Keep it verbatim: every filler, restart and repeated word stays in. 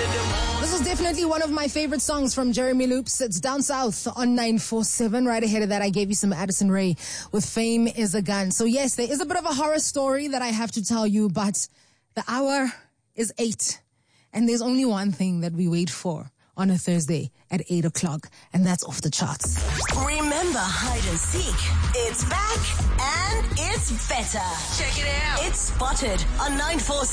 This is definitely one of my favorite songs from Jeremy Loops. It's Down South on nine four seven. Right ahead of that, I gave you some Addison Rae with Fame is a Gun. So yes, there is a bit of a horror story that I have to tell you, but the hour is eight. And there's only one thing that we wait for on a Thursday at eight o'clock, and that's Off the Charts. Remember Hide and Seek? It's back and it's better. Check it out. It's Spotted on nine four seven.